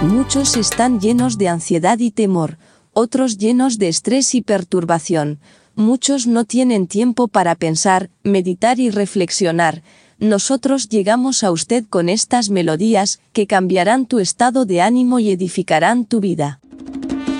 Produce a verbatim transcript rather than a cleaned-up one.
Muchos están llenos de ansiedad y temor, otros llenos de estrés y perturbación. Muchos no tienen tiempo para pensar, meditar y reflexionar. Nosotros llegamos a usted con estas melodías que cambiarán tu estado de ánimo y edificarán tu vida.